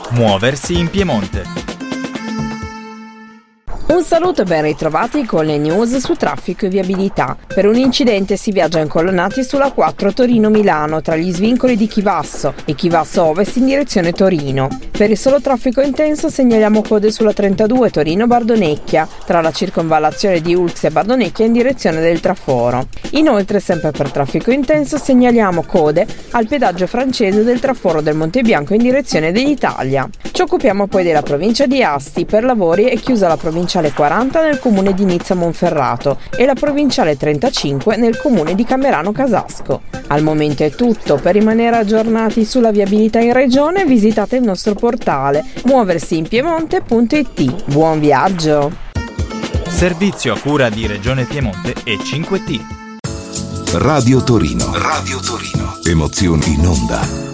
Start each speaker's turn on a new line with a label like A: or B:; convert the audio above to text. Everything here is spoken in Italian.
A: Muoversi in Piemonte.
B: Un saluto e ben ritrovati con le news su traffico e viabilità. Per un incidente si viaggia incolonnati sulla 4 Torino-Milano tra gli svincoli di Chivasso e Chivasso Ovest in direzione Torino. Per il solo traffico intenso segnaliamo code sulla 32 Torino-Bardonecchia tra la circonvallazione di Ulx e Bardonecchia in direzione del traforo. Inoltre, sempre per traffico intenso, segnaliamo code al pedaggio francese del traforo del Monte Bianco in direzione dell'Italia. Ci occupiamo poi della provincia di Asti. Per lavori è chiusa la provinciale 40 nel comune di Nizza Monferrato e la provinciale 35 nel comune di Camerano Casasco. Al momento è tutto. Per rimanere aggiornati sulla viabilità in regione visitate il nostro portale muoversiinpiemonte.it. Buon viaggio!
A: Servizio a cura di Regione Piemonte e 5T.
C: Radio Torino. Radio Torino. Emozioni in onda.